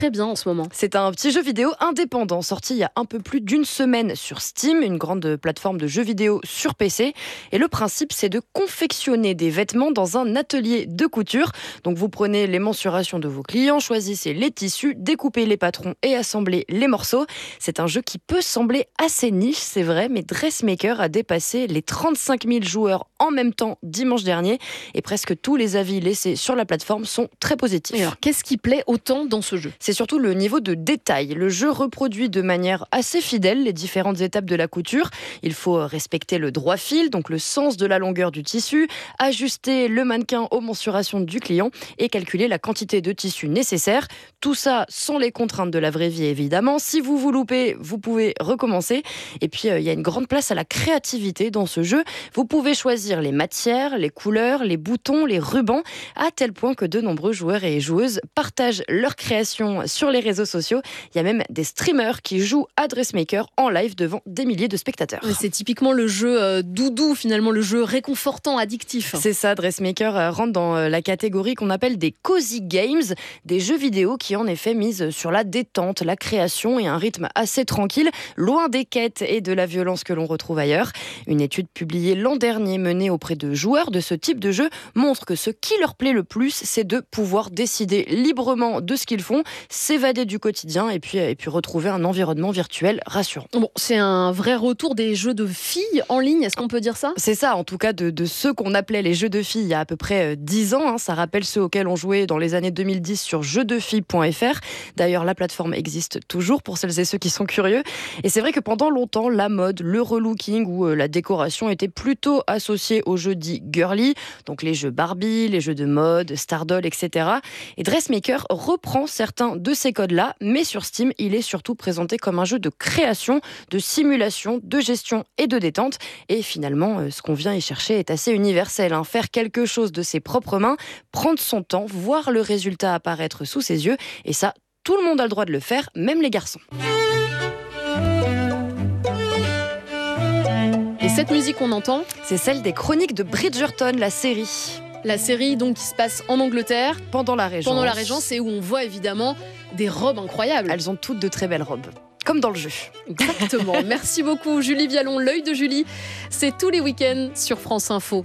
très bien en ce moment. C'est un petit jeu vidéo indépendant sorti il y a un peu plus d'une semaine sur Steam, une grande plateforme de jeux vidéo sur PC. Et le principe, c'est de confectionner des vêtements dans un atelier de couture. Donc vous prenez les mensurations de vos clients, choisissez les tissus, découpez les patrons et assemblez les morceaux. C'est un jeu qui peut sembler assez niche, c'est vrai, mais Dressmaker a dépassé les 35 000 joueurs en même temps dimanche dernier. Et presque tous les avis laissés sur la plateforme sont très positifs. Et alors, qu'est-ce qui plaît autant dans ce jeu ? C'est surtout le niveau de détail. Le jeu reproduit de manière assez fidèle les différentes étapes de la couture. Il faut respecter le droit fil, donc le sens de la longueur du tissu, ajuster le mannequin aux mensurations du client et calculer la quantité de tissu nécessaire. Tout ça sans les contraintes de la vraie vie, évidemment. Si vous vous loupez, vous pouvez recommencer. Et puis, il y a une grande place à la créativité dans ce jeu. Vous pouvez choisir les matières, les couleurs, les boutons, les rubans, à tel point que de nombreux joueurs et joueuses partagent leur création sur les réseaux sociaux. Il y a même des streamers qui jouent à Dressmaker en live devant des milliers de spectateurs. C'est typiquement le jeu doudou, finalement, le jeu réconfortant, addictif. C'est ça, Dressmaker rentre dans la catégorie qu'on appelle des cozy games, des jeux vidéo qui en effet misent sur la détente, la création et un rythme assez tranquille, loin des quêtes et de la violence que l'on retrouve ailleurs. Une étude publiée l'an dernier menée auprès de joueurs de ce type de jeu montre que ce qui leur plaît le plus, c'est de pouvoir décider librement de ce qu'ils font, s'évader du quotidien et puis retrouver un environnement virtuel rassurant. Bon, c'est un vrai retour des jeux de filles en ligne, est-ce qu'on peut dire ça ? C'est ça, en tout cas de ceux qu'on appelait les jeux de filles il y a à peu près 10 ans. Ça rappelle ceux auxquels on jouait dans les années 2010 sur jeuxdefilles.fr. D'ailleurs, la plateforme existe toujours pour celles et ceux qui sont curieux. Et c'est vrai que pendant longtemps, la mode, le relooking ou la décoration étaient plutôt associés aux jeux dits girly, donc les jeux Barbie, les jeux de mode, Stardoll, etc. Et Dressmaker reprend certains de ces codes-là, mais sur Steam, il est surtout présenté comme un jeu de création, de simulation, de gestion et de détente. Et finalement, ce qu'on vient y chercher est assez universel. Faire quelque chose de ses propres mains, prendre son temps, voir le résultat apparaître sous ses yeux. Et ça, tout le monde a le droit de le faire, même les garçons. Et cette musique qu'on entend, c'est celle des Chroniques de Bridgerton, la série. La série donc qui se passe en Angleterre. Pendant la Régence. Pendant la Régence, c'est où on voit évidemment des robes incroyables. Elles ont toutes de très belles robes. Comme dans le jeu. Exactement. Merci beaucoup Julie Vialon, l'œil de Julie. C'est tous les week-ends sur France Info.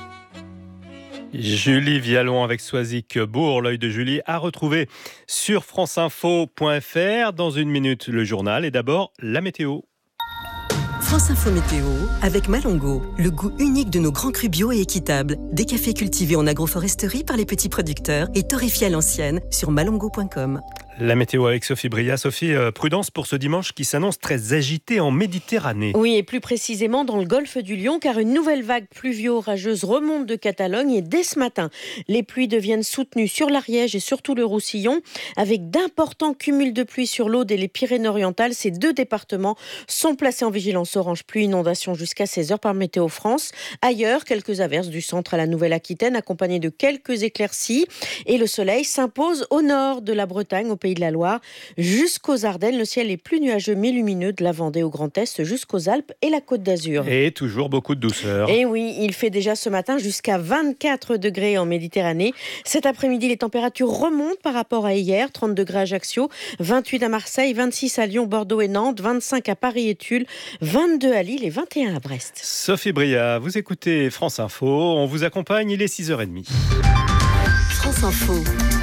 Julie Vialon avec Soisic Bourg, l'œil de Julie, à retrouver sur franceinfo.fr. Dans une minute, le journal et d'abord la météo. France Info Météo avec Malongo, le goût unique de nos grands crus bio et équitables. Des cafés cultivés en agroforesterie par les petits producteurs et torréfiés à l'ancienne sur malongo.com. La météo avec Sophie Bria. Sophie, prudence pour ce dimanche qui s'annonce très agité en Méditerranée. Oui, et plus précisément dans le golfe du Lion, car une nouvelle vague pluvio-orageuse remonte de Catalogne et dès ce matin, les pluies deviennent soutenues sur l'Ariège et surtout le Roussillon, avec d'importants cumuls de pluie sur l'Aude et les Pyrénées-Orientales. Ces deux départements sont placés en vigilance orange pluie inondation jusqu'à 16h par Météo France. Ailleurs, quelques averses du centre à la Nouvelle-Aquitaine, accompagnées de quelques éclaircies. Et le soleil s'impose au nord de la Bretagne, au Pays de la Loire, jusqu'aux Ardennes. Le ciel est plus nuageux mais lumineux de la Vendée au Grand Est jusqu'aux Alpes et la Côte d'Azur. Et toujours beaucoup de douceur. Et oui, il fait déjà ce matin jusqu'à 24 degrés en Méditerranée. Cet après-midi, les températures remontent par rapport à hier. 30 degrés à Ajaccio, 28 à Marseille, 26 à Lyon, Bordeaux et Nantes, 25 à Paris et Tulle, 22 à Lille et 21 à Brest. Sophie Bria, vous écoutez France Info. On vous accompagne, il est 6h30. France Info.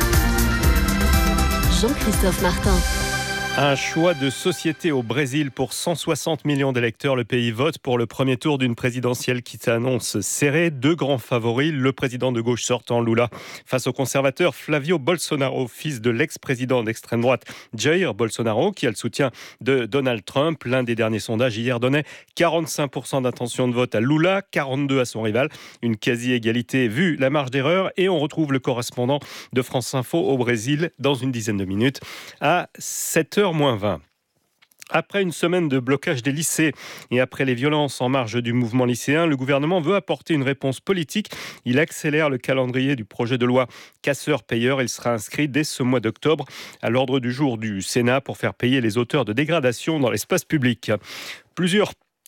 Jean-Christophe Martin. Un choix de société au Brésil pour 160 millions d'électeurs. Le pays vote pour le premier tour d'une présidentielle qui s'annonce serrée. Deux grands favoris, le président de gauche sortant Lula face au conservateur Flavio Bolsonaro, fils de l'ex-président d'extrême droite Jair Bolsonaro, qui a le soutien de Donald Trump. L'un des derniers sondages hier donnait 45% d'intention de vote à Lula, 42% à son rival. Une quasi-égalité vu la marge d'erreur. Et on retrouve le correspondant de France Info au Brésil dans une dizaine de minutes à 7h. -20. Après une semaine de blocage des lycées et après les violences en marge du mouvement lycéen, le gouvernement veut apporter une réponse politique. Il accélère le calendrier du projet de loi casseurs-payeurs. Il sera inscrit dès ce mois d'octobre à l'ordre du jour du Sénat pour faire payer les auteurs de dégradations dans l'espace public. Plusieurs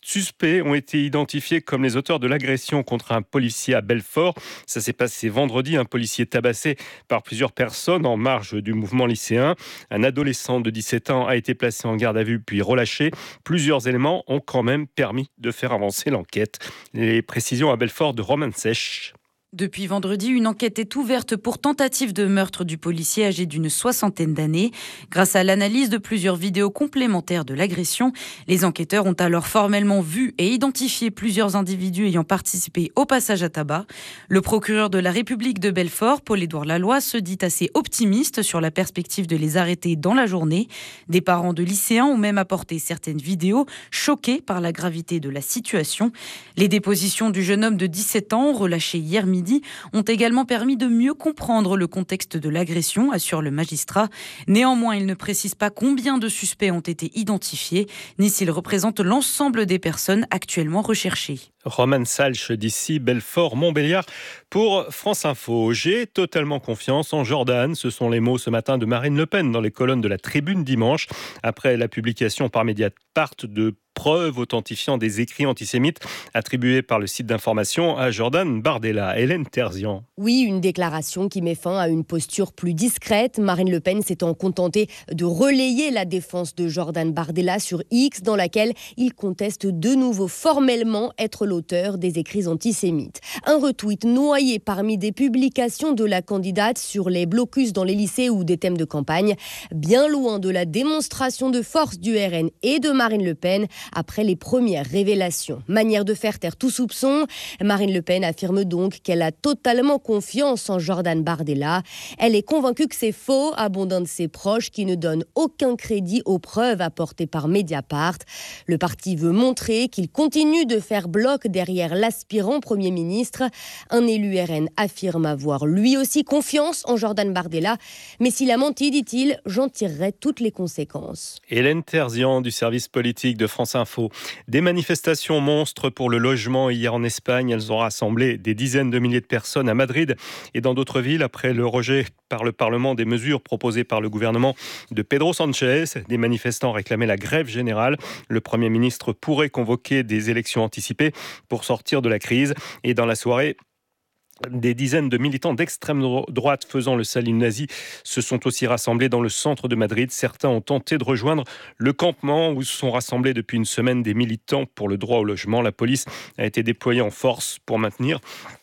suspects ont été identifiés comme les auteurs de l'agression contre un policier à Belfort. Ça s'est passé vendredi, un policier tabassé par plusieurs personnes en marge du mouvement lycéen. Un adolescent de 17 ans a été placé en garde à vue puis relâché. Plusieurs éléments ont quand même permis de faire avancer l'enquête. Les précisions à Belfort de Romain Sèche. Depuis vendredi, une enquête est ouverte pour tentative de meurtre du policier âgé d'une 60aine d'années. Grâce à l'analyse de plusieurs vidéos complémentaires de l'agression, les enquêteurs ont alors formellement vu et identifié plusieurs individus ayant participé au passage à tabac. Le procureur de la République de Belfort, Paul-Édouard Laloy, se dit assez optimiste sur la perspective de les arrêter dans la journée. Des parents de lycéens ont même apporté certaines vidéos, choqués par la gravité de la situation. Les dépositions du jeune homme de 17 ans, relâché hier midi, ont également permis de mieux comprendre le contexte de l'agression, assure le magistrat. Néanmoins, il ne précise pas combien de suspects ont été identifiés, ni s'ils représentent l'ensemble des personnes actuellement recherchées. Roman Salch d'ici Belfort-Montbéliard pour France Info. J'ai totalement confiance en Jordan. Ce sont les mots ce matin de Marine Le Pen dans les colonnes de la Tribune dimanche, après la publication par Mediapart de preuves authentifiant des écrits antisémites attribués par le site d'information à Jordan Bardella. Hélène Terzian. Oui, une déclaration qui met fin à une posture plus discrète. Marine Le Pen s'étant contentée de relayer la défense de Jordan Bardella sur X, dans laquelle il conteste de nouveau formellement être l'auteur des écrits antisémites. Un retweet noyé parmi des publications de la candidate sur les blocus dans les lycées ou des thèmes de campagne, bien loin de la démonstration de force du RN et de Marine Le Pen après les premières révélations. Manière de faire taire tout soupçon, Marine Le Pen affirme donc qu'elle a totalement confiance en Jordan Bardella. Elle est convaincue que c'est faux, abondant de ses proches qui ne donnent aucun crédit aux preuves apportées par Mediapart. Le parti veut montrer qu'il continue de faire bloc derrière l'aspirant Premier ministre. Un élu RN affirme avoir lui aussi confiance en Jordan Bardella. Mais s'il a menti, dit-il, j'en tirerai toutes les conséquences. Hélène Terzian du service politique de France Info. Des manifestations monstres pour le logement hier en Espagne. Elles ont rassemblé des dizaines de milliers de personnes à Madrid et dans d'autres villes après le rejet par le Parlement des mesures proposées par le gouvernement de Pedro Sánchez. Des manifestants réclamaient la grève générale. Le Premier ministre pourrait convoquer des élections anticipées pour sortir de la crise. Et dans la soirée, des dizaines de militants d'extrême droite faisant le salut nazi se sont aussi rassemblés dans le centre de Madrid. Certains ont tenté de rejoindre le campement où se sont rassemblés depuis une semaine des militants pour le droit au logement. La police a été déployée en force pour maintenir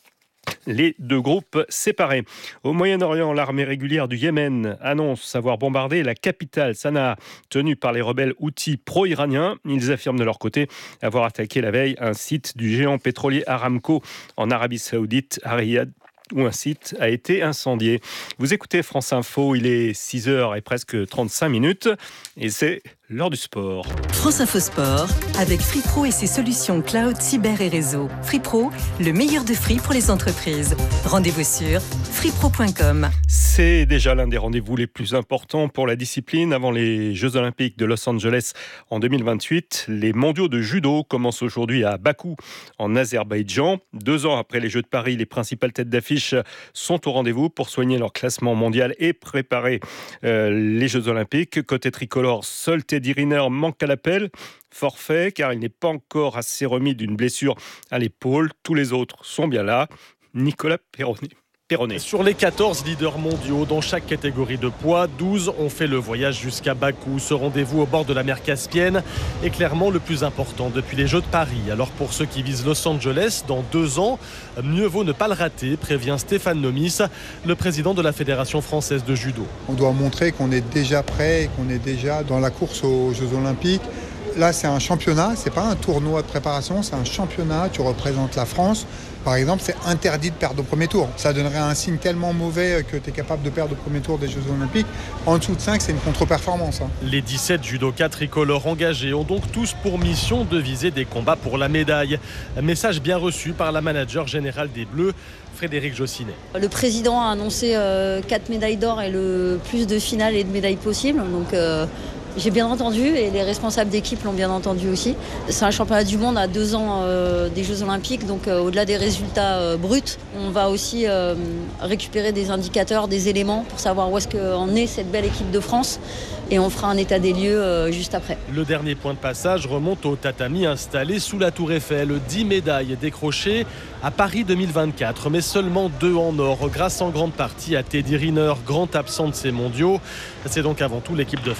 les deux groupes séparés. Au Moyen-Orient, l'armée régulière du Yémen annonce avoir bombardé la capitale Sanaa, tenue par les rebelles houthis pro-iraniens. Ils affirment de leur côté avoir attaqué la veille un site du géant pétrolier Aramco en Arabie Saoudite, à Riyad, où un site a été incendié. Vous écoutez France Info, il est 6h et presque 35 minutes et c'est l'heure du sport. France Info Sport, avec Free Pro et ses solutions cloud, cyber et réseau. Free Pro, le meilleur de Free pour les entreprises. Rendez-vous sur freepro.com. C'est déjà l'un des rendez-vous les plus importants pour la discipline avant les Jeux Olympiques de Los Angeles en 2028. Les mondiaux de judo commencent aujourd'hui à Bakou, en Azerbaïdjan. 2 ans après les Jeux de Paris, les principales têtes d'affiche sont au rendez-vous pour soigner leur classement mondial et préparer les Jeux Olympiques. Côté tricolore, seul Teddy Riner manque à l'appel. Forfait, car il n'est pas encore assez remis d'une blessure à l'épaule. Tous les autres sont bien là. Nicolas Perronnet. Sur les 14 leaders mondiaux dans chaque catégorie de poids, 12 ont fait le voyage jusqu'à Bakou. Ce rendez-vous au bord de la mer Caspienne est clairement le plus important depuis les Jeux de Paris. Alors pour ceux qui visent Los Angeles, dans 2 ans, mieux vaut ne pas le rater, prévient Stéphane Nomis, le président de la Fédération française de judo. On doit montrer qu'on est déjà prêt, qu'on est déjà dans la course aux Jeux Olympiques. Là, c'est un championnat, c'est pas un tournoi de préparation, c'est un championnat, tu représentes la France. Par exemple, c'est interdit de perdre au premier tour. Ça donnerait un signe tellement mauvais que tu es capable de perdre au premier tour des Jeux Olympiques. En dessous de 5, c'est une contre-performance. Les 17 judokas tricolores engagés ont donc tous pour mission de viser des combats pour la médaille. Un message bien reçu par la manager générale des Bleus, Frédéric Jossinet. Le président a annoncé 4 médailles d'or et le plus de finales et de médailles possibles. Donc J'ai bien entendu et les responsables d'équipe l'ont bien entendu aussi. C'est un championnat du monde à 2 ans des Jeux Olympiques, donc au-delà des résultats bruts, on va aussi récupérer des indicateurs, des éléments pour savoir où est-ce qu'en est cette belle équipe de France et on fera un état des lieux juste après. Le dernier point de passage remonte au tatami installé sous la Tour Eiffel. 10 médailles décrochées à Paris 2024, mais seulement 2 en or, grâce en grande partie à Teddy Riner, grand absent de ces mondiaux. C'est donc avant tout l'équipe de